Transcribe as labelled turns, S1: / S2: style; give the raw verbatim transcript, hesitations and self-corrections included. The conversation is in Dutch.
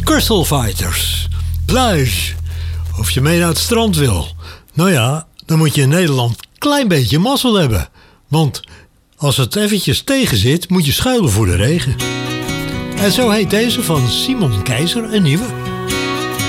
S1: Crystal Fighters. Plage. Of je mee naar het strand wil. Nou ja, dan moet je in Nederland een klein beetje mazzel hebben. Want als het eventjes tegen zit, moet je schuilen voor de regen. En zo heet deze van Simon Keizer een nieuwe.